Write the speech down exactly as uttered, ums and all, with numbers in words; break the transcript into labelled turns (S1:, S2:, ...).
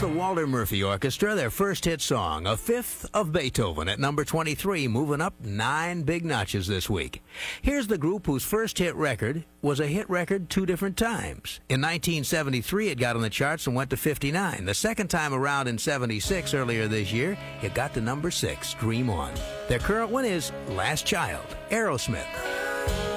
S1: the Walter Murphy Orchestra, their first hit song, A Fifth of Beethoven, at number twenty-three, moving up nine big notches this week. Here's the group whose first hit record was a hit record two different times. In nineteen seventy-three, it got on the charts and went to fifty-nine. The second time around in seventy-six, earlier this year, it got to number six, Dream On. Their current one is Last Child, Aerosmith.